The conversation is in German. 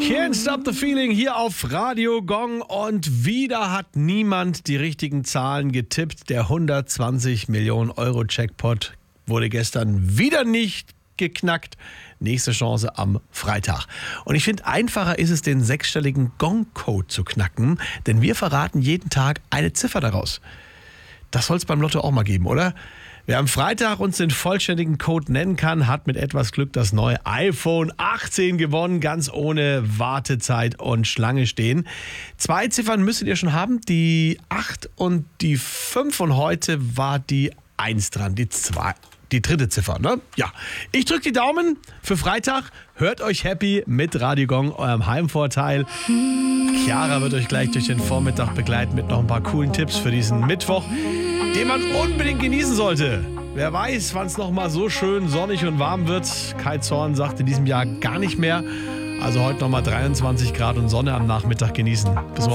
Can't Stop the Feeling hier auf Radio Gong und wieder hat niemand die richtigen Zahlen getippt. Der 120 Millionen Euro Jackpot wurde gestern wieder nicht geknackt. Nächste Chance am Freitag. Und ich finde, einfacher ist es, den sechsstelligen Gong-Code zu knacken, denn wir verraten jeden Tag eine Ziffer daraus. Das soll es beim Lotto auch mal geben, oder? Wer am Freitag uns den vollständigen Code nennen kann, hat mit etwas Glück das neue iPhone 18 gewonnen, ganz ohne Wartezeit und Schlange stehen. 2 Ziffern müsstet ihr schon haben, die 8 und die 5 und heute war die 1 dran, die dritte Ziffer, ne? Ja. Ich drücke die Daumen für Freitag. Hört euch happy mit Radio Gong, eurem Heimvorteil. Chiara wird euch gleich durch den Vormittag begleiten mit noch ein paar coolen Tipps für diesen Mittwoch, den man unbedingt genießen sollte. Wer weiß, wann es noch mal so schön sonnig und warm wird. Kai Zorn sagt in diesem Jahr gar nicht mehr. Also heute noch mal 23 Grad und Sonne am Nachmittag genießen. Bis morgen.